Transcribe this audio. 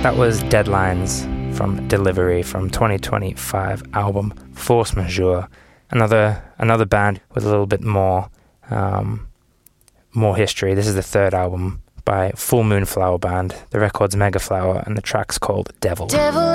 That was Deadlines from Delivery from 2025 album Force Majeure. Another band with a little bit more history. This is the third album by Full Moon Flower Band. The record's Mega Flower and the track's called Devil. Devil